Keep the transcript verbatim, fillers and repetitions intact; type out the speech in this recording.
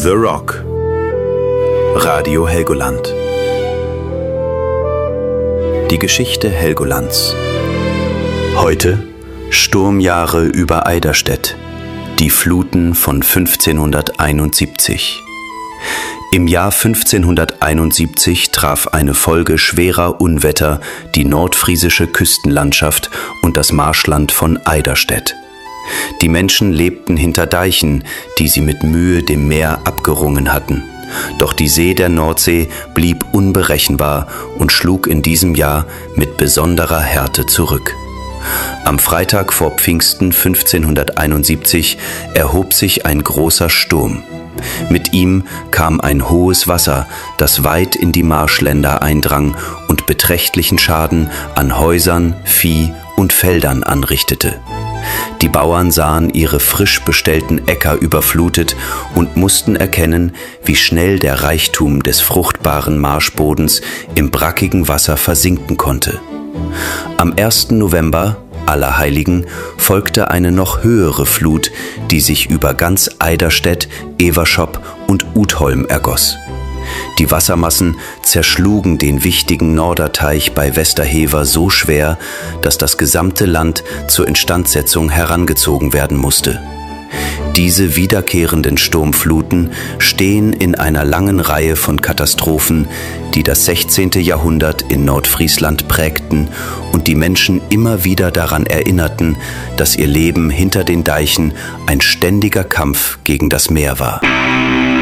The Rock. Radio Helgoland. Die Geschichte Helgolands. Heute Sturmjahre über Eiderstedt. Die Fluten von fünfzehnhunderteinundsiebzig. Im Jahr fünfzehnhunderteinundsiebzig traf eine Folge schwerer Unwetter die nordfriesische Küstenlandschaft und das Marschland von Eiderstedt. Die Menschen lebten hinter Deichen, die sie mit Mühe dem Meer abgerungen hatten. Doch die See der Nordsee blieb unberechenbar und schlug in diesem Jahr mit besonderer Härte zurück. Am Freitag vor Pfingsten fünfzehnhunderteinundsiebzig erhob sich ein großer Sturm. Mit ihm kam ein hohes Wasser, das weit in die Marschländer eindrang und beträchtlichen Schaden an Häusern, Vieh und Feldern anrichtete. Die Bauern sahen ihre frisch bestellten Äcker überflutet und mussten erkennen, wie schnell der Reichtum des fruchtbaren Marschbodens im brackigen Wasser versinken konnte. Am ersten November, Allerheiligen, folgte eine noch höhere Flut, die sich über ganz Eiderstedt, Everschop und Utholm ergoss. Die Wassermassen zerschlugen den wichtigen Norderteich bei Westerhever so schwer, dass das gesamte Land zur Instandsetzung herangezogen werden musste. Diese wiederkehrenden Sturmfluten stehen in einer langen Reihe von Katastrophen, die das sechzehnte Jahrhundert in Nordfriesland prägten und die Menschen immer wieder daran erinnerten, dass ihr Leben hinter den Deichen ein ständiger Kampf gegen das Meer war.